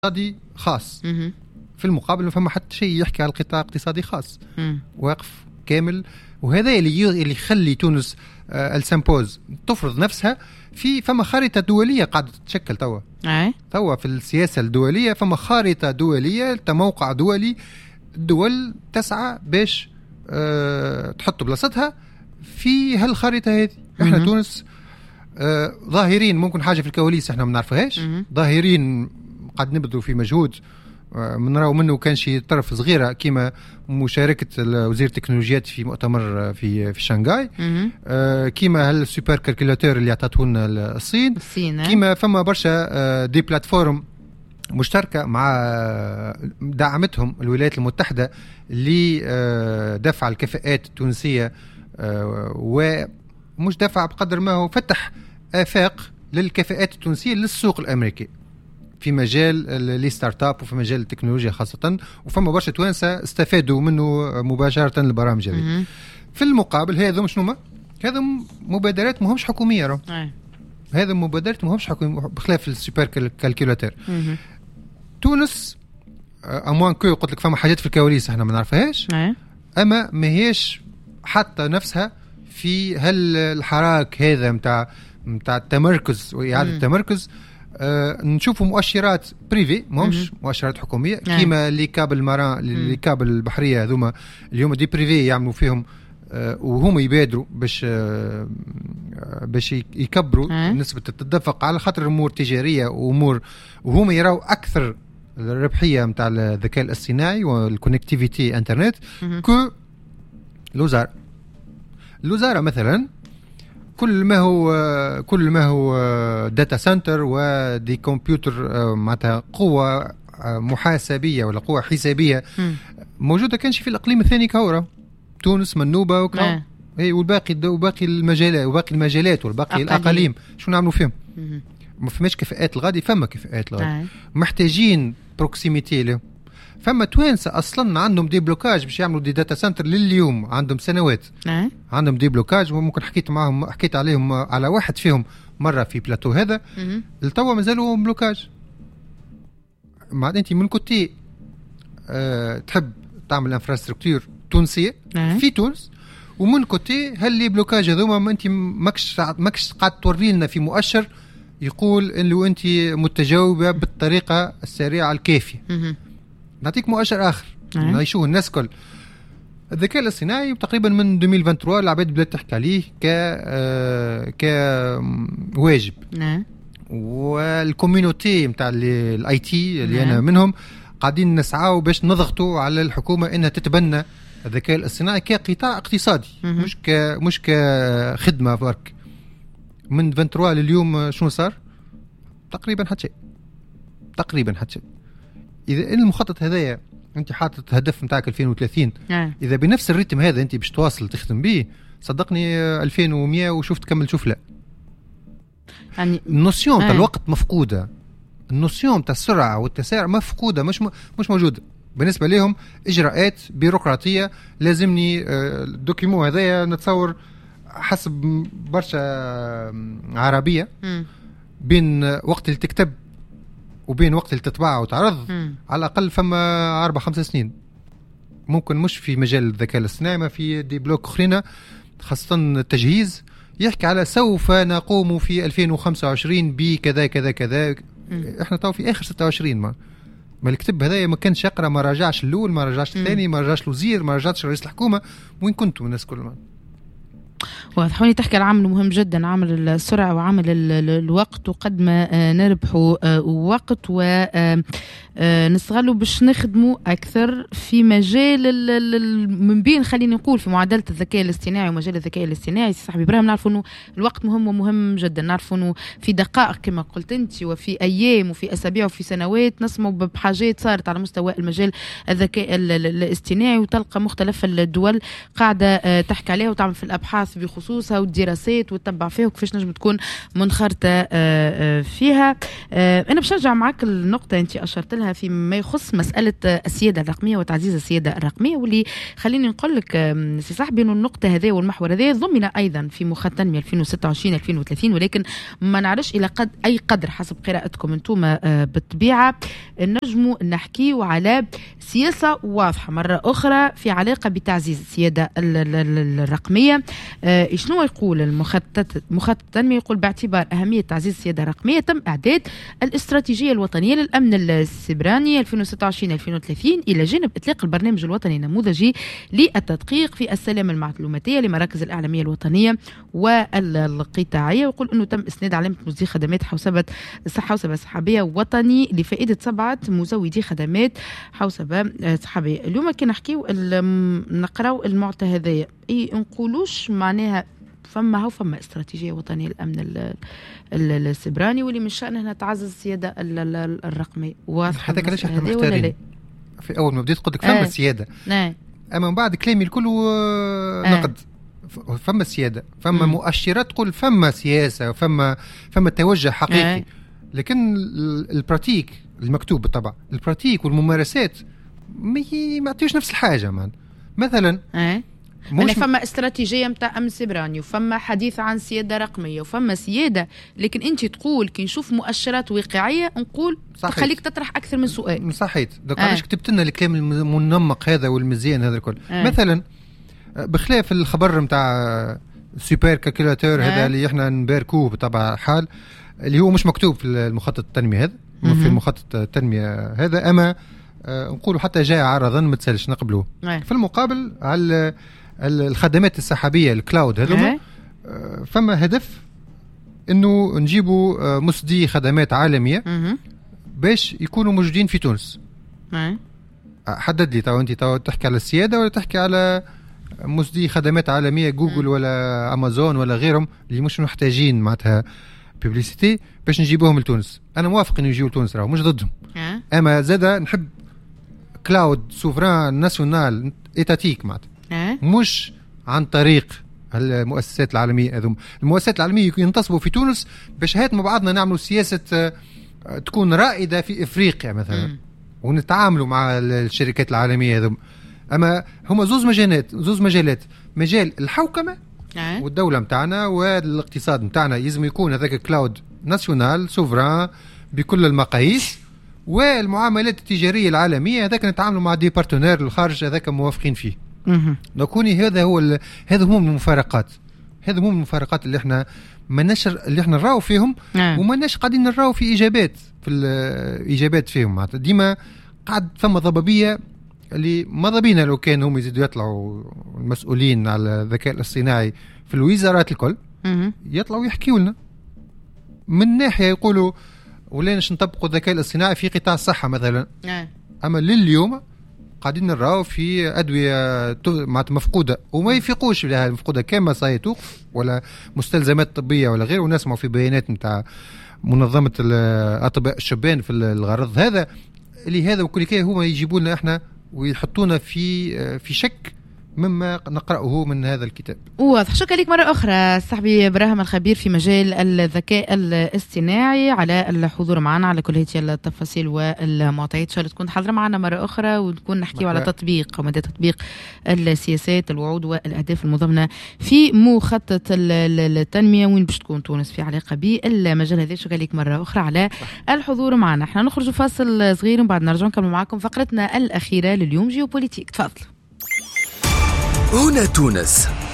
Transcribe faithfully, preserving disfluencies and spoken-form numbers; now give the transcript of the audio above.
اقتصادي خاص. مم. في المقابل ما فما حتى شيء يحكي على القطاع اقتصادي خاص. مم. واقف كامل. وهذا اللي اللي يخلي تونس آه السامبوز تفرض نفسها في فما خارطة دولية قاعدة تتشكل توا. أي. توا في السياسة الدولية فما خارطة دولية كموقع دولي. الدول تسعى باش آه تحط بلاصتها في هالخارطة هذه. احنا مم. تونس آه ظاهرين ممكن حاجة في الكواليس احنا ما نعرفهاش. مم. ظاهرين قاعد نبذلوا في مجهود من راو منه كان شي طرف صغيره كيما مشاركه وزير التكنولوجيات في مؤتمر في في شنغهاي. آه كيما هالسوبر كالكولاتور اللي عطاته لنا الصين. الصين كيما فما برشا آه دي بلاتفورم مشتركه مع دعمتهم الولايات المتحده لدفع الكفاءات التونسيه. آه ومش دفع بقدر ما هو فتح آفاق للكفاءات التونسيه للسوق الامريكي في مجال لي ستارت اب وفي مجال التكنولوجيا خاصة. وفما برشا توانسة استفادوا منه مباشرة البرامج هذه. في المقابل هذا مش نوما هذا مبادرات مهمش حكومية رو. هذا مبادرات مهمش حكومية بخلاف السوبر كالكولاتور. تونس أموان كو قلت لك فما حاجات في الكواليس احنا ما نعرفهاش. أما ما هيش حتى نفسها في هل الحراك هذا متاع متاع التمركز وإعادة التمركز. أه نشوفوا مؤشرات بريفي ماهمش مؤشرات حكوميه كيما لي كابل مران لي كابل البحريه هذوما اليوم دي بريفي يعملوا فيهم. أه وهم يبادروا باش أه باش يكبروا أه. نسبه التدفق على خاطر امور تجاريه وامور وهم يراوا اكثر الربحيه نتاع الذكاء الاصطناعي والكونكتيفيتي انترنت كو الوزاره. الوزاره مثلا كل ما هو كل ما هو داتا سنتر ودي كمبيوتر معناتها قوة محاسبية ولا قوة حسابية موجودة كانش في الإقليم الثاني كورة تونس منوبة وكرا اي والباقي وباقي المجالات وباقي المجالات والباقي الأقاليم شو نعملوا فيهم؟ ما فماش كفاءات الغادي فما كفاءات الغادي محتاجين بروكسيميتي له. فما توانسة أصلا عندهم دي بلوكاج باش يعملوا دي داتا سنتر لليوم عندهم سنوات. أه. عندهم دي بلوكاج وممكن حكيت معهم حكيت عليهم على واحد فيهم مرة في بلاتو هذا. التوا مازالوا بلوكاج. ما أنت من كوتي أه تحب تعمل انفراستركتور تونسية أه. في تونس ومن كوتي هاللي بلوكاج هذوما ما أنت ماكش ماكش قاعد توري لنا في مؤشر يقول إنه أنت متجاوبة بالطريقة السريعة الكافية. أه. نعطيك مؤشر آخر نعيشوه الناس كل الذكاء الاصطناعي تقريبا من ألفين وثلاثة وعشرين العباد بدأت تحكي عليه ك كواجب. نعم. والكوميونيتي نتاع الاي تي اللي نعم. انا منهم قاعدين نسعوا باش نضغطوا على الحكومه انها تتبنى الذكاء الاصطناعي كقطاع اقتصادي مم. مش ك مش كخدمه برك. من ألفين وثلاثة وعشرين لليوم شنو صار؟ تقريبا حتى شيء تقريبا حتى شيء. إذا المخطط هذايا أنت حاطط هدف متاعك ألفين وثلاثين آه. إذا بنفس الريتم هذا أنت باش تواصل تخدم به صدقني ألفين ومئة وشوف تكمل شوف لا يعني النوسيون آه. تاع الوقت مفقودة. النوسيون تاع السرعة والتسارع مفقودة مش م... مش موجودة بالنسبة لهم. إجراءات بيروقراطية لازمني الدوكيمو هذايا نتصور حسب برشا عربية م. بين وقت اللي تكتب وبين وقت اللي تتباع وتعرض م. على الأقل فما أربع خمس سنين. ممكن مش في مجال الذكاء الاصطناعي ما في دي بلوك أخرين خاصة التجهيز يحكي على سوف نقوم في ألفين وخمسة وعشرين بكذا كذا كذا. م. احنا طاو في آخر ستة وعشرين ما ما الكتب هذايا ما كانش يقرأ ما راجعش الأول ما راجعش الثاني ما راجعش الوزير ما راجعش رئيس الحكومة. وين كنتوا الناس كل ما واضح هوني تحكي العامل مهم جدا عامل السرعة وعامل الوقت وقد ما نربحوا وقت ونستغلوا باش نخدموا أكثر في مجال من بين خليني نقول في معادلة الذكاء الاصطناعي ومجال الذكاء الاصطناعي. صاحبي إبراهيم نعرفوا إنه الوقت مهم ومهم جدا. نعرفوا إنه في دقائق كما قلت أنت وفي أيام وفي أسابيع وفي سنوات نسمع بحاجات صارت على مستوى المجال الذكاء الاصطناعي وتلقى مختلف الدول قاعدة تحكي عليها وتعمل في الأبحاث بخصوص خصوصها والدراسات وتتبع فيها وكيفاش نجم تكون منخرطة فيها. أنا باش نرجع معك النقطة أنت أشرت لها فيما يخص مسألة السيادة الرقمية وتعزيز السيادة الرقمية، واللي خليني نقول لك سي صاحبي إنه النقطة هذه والمحور هذا ضمن أيضا في مخطط التنمية ألفين وستة وعشرين ألفين وثلاثين، ولكن ما نعرفش إلى قد أي قدر حسب قراءتكم أنتم بالطبيعة نجموا نحكيوا على سياسة واضحة مرة أخرى في علاقة بتعزيز السيادة الرقمية. شنو يقول المخطط مخطط التنمية؟ يقول باعتبار أهمية تعزيز السيادة الرقمية تم إعداد الاستراتيجية الوطنية للأمن السيبراني ألفين وستة وعشرين ألفين وثلاثين إلى جانب إطلاق البرنامج الوطني النموذجي للتدقيق في السلامة المعلوماتية لمراكز الإعلامية الوطنية والقطاعية. ويقول أنه تم إسناد علامة مزودي خدمات حوسبة حوسبة سحابية وطني لفائدة سبعة مزودي خدمات حوسبة سحابية. اليوم كي نحكيو نقراو المعطى هذايا اي نقولوش معناها فما هو فما استراتيجيه وطنيه للامن السبراني واللي من شأنها تعزز السياده الرقميه. حتى كلاش احنا محتارين في اول ما بديت قلت لك فما آه. سياده آه. اما من بعد كلامي الكل نقد آه. فما سياده فما م. مؤشرات تقول فما سياسه فما فما توجه حقيقي آه. لكن البراتيك المكتوب بالطبع البراتيك والممارسات ما يعطيوش نفس الحاجه. مان مثلا آه. أنا فما استراتيجية متاع أمن سيبراني وفما حديث عن سيادة رقمية وفما سيادة، لكن أنت تقول كي نشوف مؤشرات واقعية نقول تخليك تطرح أكثر من سؤال. صحيح. دوك علاش آه. كتبت لنا الكلام المنمق هذا والمزيان هذا الكل. آه. مثلا بخلاف الخبر متاع سوبر كالكولاتور آه. هذا اللي احنا نباركوه بطبع حال اللي هو مش مكتوب في المخطط التنمية هذا م- في المخطط التنمية هذا، أما آه نقولوا حتى جاء عرضا ما تسالش نقبلوه. آه. في المقابل على الخدمات السحابية الكلاود هذوما آه فما هدف انه نجيبوا آه مسدي خدمات عالمية مه. باش يكونوا موجودين في تونس. أه. حدد لي تو انت تو تحكي على السيادة ولا تحكي على مسدي خدمات عالمية جوجل أه. ولا امازون ولا غيرهم اللي مش محتاجين معناتها ببليسيتي باش نجيبوهم لتونس. انا موافق انه يجيو لتونس راهو مش ضدهم. أه. اما زادا نحب كلاود سوفران ناسيونال ايتاتيك معناتها أه؟ مش عن طريق المؤسسات العالمية. هذوم المؤسسات العالمية ينتصبوا في تونس باش هات مع بعضنا نعملوا سياسة تكون رائدة في إفريقيا مثلا م. ونتعاملوا مع الشركات العالمية هذوم. أما هما زوز مجالات زوز مجالات مجال الحوكمة أه؟ والدولة متاعنا والاقتصاد متاعنا يلزم يكون هذاك كلاود ناسيونال سوفران بكل المقاييس، والمعاملات التجارية العالمية هذاك نتعاملوا مع دي بارتنير الخارج هذاك موافقين فيه. نكوني هذا هو ال... هذا هم المفارقات هذا هم المفارقات اللي احنا ما نشر اللي احنا نراو فيهم آه. وما ناش قاعدين نراو في ايجابات في الايجابات فيهم معناتها ديما قاعد ثم ضبابيه اللي ماذا بينا لو كان هم يزيدوا يطلعوا المسؤولين على الذكاء الاصطناعي في الوزارات الكل مه. يطلعوا يحكيوا لنا من ناحيه يقولوا وليناش نطبقوا الذكاء الاصطناعي في قطاع الصحه مثلا آه. اما لليوم قاعدين نراو في أدوية مفقودة وما يفيقوش لها المفقودة كما سيتوقف ولا مستلزمات طبية ولا غير، ونسمعوا في بيانات متاع منظمة الأطباء الشبان في الغرض هذا اللي هذا وكل كي هما يجيبوا لنا احنا ويحطونا في في شك مما نقرأه من هذا الكتاب. واضح. شكرا لك مرة أخرى صاحبي براهم الخبير في مجال الذكاء الاصطناعي على الحضور معنا على كل هذه التفاصيل والمعطيات. إن شاء الله تكون حاضرة معنا مرة أخرى ونكون نحكي على تطبيق ومدى تطبيق السياسات الوعود والأهداف المضمنة في مخطط التنمية وين باش تكون تونس في علاقة بالمجال هذا. شكرا لك مرة أخرى على الحضور معنا. احنا نخرج فاصل صغير وبعد نرجع نكمل معكم فقرتنا الأخيرة لليوم جيوبوليتيك. تفضل. هنا تونس.